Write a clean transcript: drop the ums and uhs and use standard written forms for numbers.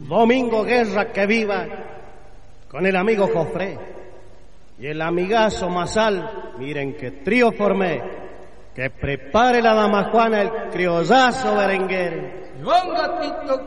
Domingo Guerra que viva con el amigo Jofré y el amigazo Masal. Miren qué trío formé. Que prepare la dama Juana el criollazo berenguer. Juan Gatito